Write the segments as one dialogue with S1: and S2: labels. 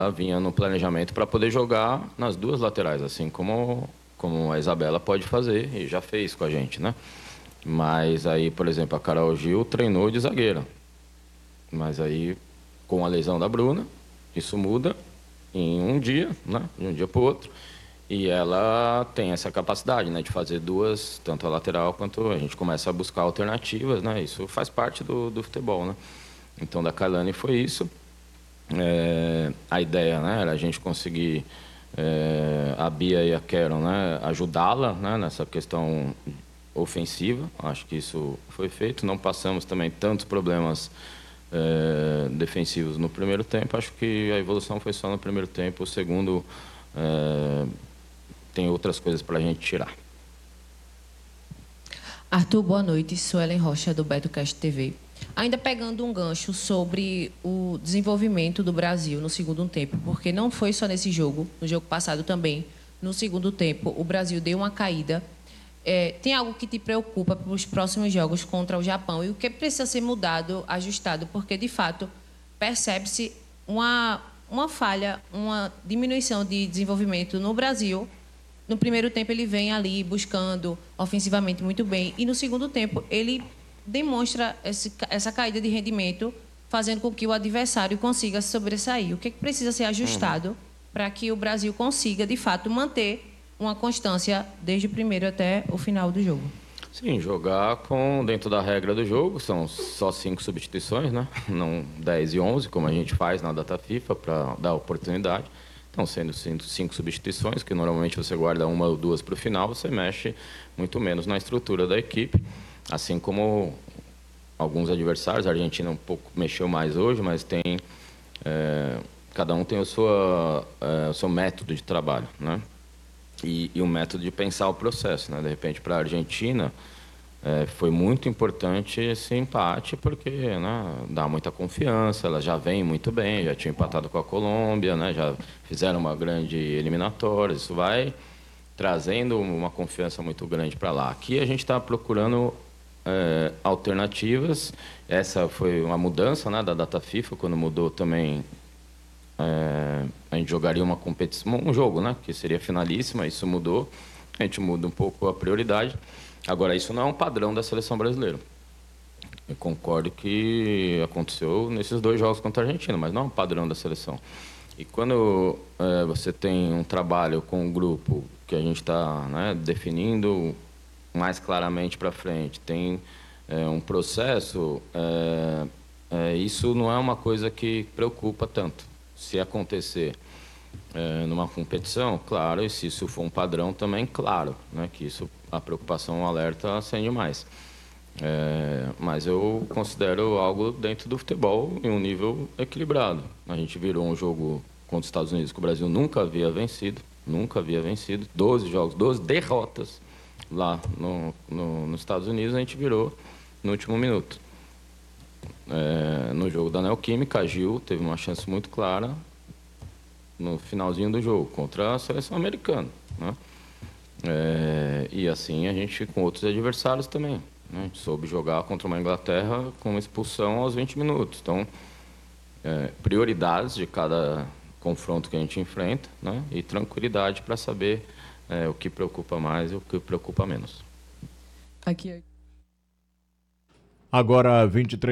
S1: vinha no planejamento para poder jogar nas duas laterais, assim como a Isabela pode fazer e já fez com a gente, né? Mas aí, por exemplo, a Carol Gil treinou de zagueira. Mas aí, com a lesão da Bruna, isso muda em um dia, né? De um dia para o outro. E ela tem essa capacidade, né? De fazer duas, tanto a lateral quanto a gente começa a buscar alternativas, né? Isso faz parte do futebol, né? Então, da Kailane foi isso. A ideia, né, era a gente conseguir a Bia e a Karen, né, ajudá-la, né, nessa questão ofensiva. Acho que isso foi feito. Não passamos também tantos problemas defensivos no primeiro tempo. Acho que a evolução foi só no primeiro tempo. O segundo tem outras coisas para a gente tirar.
S2: Arthur, boa noite. Suelen Rocha, do BetoCast TV. Ainda pegando um gancho sobre o desenvolvimento do Brasil no segundo tempo, porque não foi só nesse jogo, no jogo passado também, no segundo tempo, o Brasil deu uma caída. Tem algo que te preocupa para os próximos jogos contra o Japão? E o que precisa ser mudado, ajustado? Porque, de fato, percebe-se uma falha, uma diminuição de desenvolvimento no Brasil. No primeiro tempo, ele vem ali buscando ofensivamente muito bem. E no segundo tempo, ele demonstra essa caída de rendimento, fazendo com que o adversário consiga se sobressair. O que precisa ser ajustado para que o Brasil consiga, de fato, manter uma constância desde o primeiro até o final do jogo?
S1: Sim, jogar dentro da regra do jogo, são só 5 substituições, né? Não 10 e 11, como a gente faz na data FIFA, para dar oportunidade. Então, sendo 5 substituições, que normalmente você guarda uma ou duas para o final, você mexe muito menos na estrutura da equipe. Assim como alguns adversários, a Argentina um pouco mexeu mais hoje, mas tem cada um tem o seu método de trabalho, né? E o método de pensar o processo, né? De repente, para a Argentina, foi muito importante esse empate, porque, né, dá muita confiança, ela já vem muito bem, já tinha empatado com a Colômbia, né? Já fizeram uma grande eliminatória, isso vai trazendo uma confiança muito grande para lá. Aqui a gente está procurando alternativas. Essa foi uma mudança, né, da data FIFA, quando mudou também. A gente jogaria uma competição, um jogo, né, que seria finalíssima. Isso mudou. A gente muda um pouco a prioridade. Agora, isso não é um padrão da seleção brasileira. Eu concordo que aconteceu nesses 2 jogos contra a Argentina, mas não é um padrão da seleção. E quando você tem um trabalho com um grupo que a gente está, né, definindo mais claramente para frente, tem um processo, isso não é uma coisa que preocupa tanto. Se acontecer numa competição, claro, e se isso for um padrão também, claro, né, que isso, a preocupação, o alerta acende mais. Mas eu considero algo dentro do futebol em um nível equilibrado. A gente virou um jogo contra os Estados Unidos que o Brasil nunca havia vencido, 12 jogos, 12 derrotas lá nos Estados Unidos, a gente virou no último minuto. No jogo da Neoquímica, a Gil teve uma chance muito clara no finalzinho do jogo contra a seleção americana, né? E assim a gente com outros adversários também, né? A gente soube jogar contra uma Inglaterra com expulsão aos 20 minutos. Então, prioridades de cada confronto que a gente enfrenta, né? E tranquilidade para saber o que preocupa mais e o que preocupa menos.
S2: Aqui.
S3: Agora,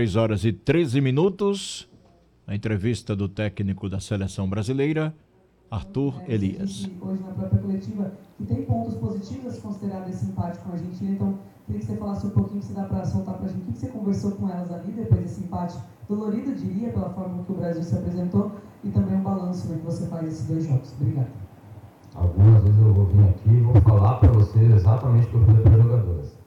S3: 23h13, a entrevista do técnico da seleção brasileira, Arthur Elias.
S4: Hoje na própria coletiva, que tem pontos positivos a considerar desse empate com a Argentina, então queria que você falasse um pouquinho, se dá para soltar para a gente, o que você conversou com elas ali depois desse empate dolorido, diria, pela forma que o Brasil se apresentou, e também um balanço que você faz desses 2 jogos. Obrigado.
S5: Algumas vezes eu vou vir aqui e vou falar para vocês exatamente o que eu falei para as jogadoras.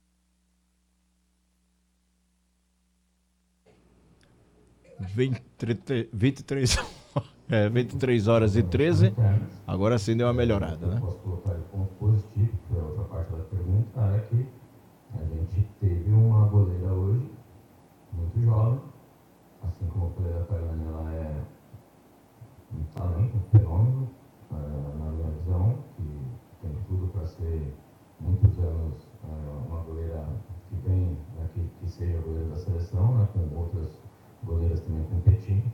S3: 23h13, agora sim deu uma melhorada, né?
S5: Eu posso colocar o ponto positivo, que é a outra parte da pergunta, é que a gente teve uma goleira hoje, muito jovem, assim como a goleira da Kailane, ela é um talento, um fenômeno, na minha visão, que tem tudo para ser muitos anos uma goleira que vem, que seja a goleira da seleção, né, com outras goleiras também competindo.